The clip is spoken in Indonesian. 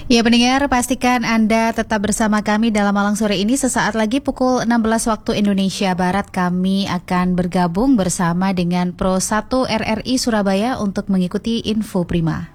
Ya pendengar, pastikan Anda tetap bersama kami dalam Malang Sore ini. Sesaat lagi pukul 16 waktu Indonesia Barat kami akan bergabung bersama dengan Pro 1 RRI Surabaya untuk mengikuti Info Prima.